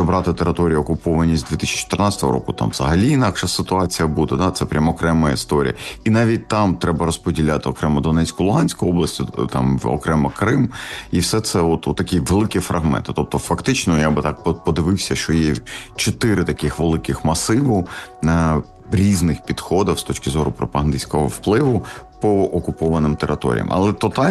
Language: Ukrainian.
брати території окуповані з 2014 року, там взагалі інакша ситуація буде, да? Це прямо окрема історія. І навіть там треба розподіляти окремо Донецьку, Луганську область, там окремо Крим, і все це от такі великі фрагменти. Тобто, фактично, я би так подивився, що є 4 таких великих масиву різних підходів з точки зору пропагандистського впливу по окупованим територіям. Але тотально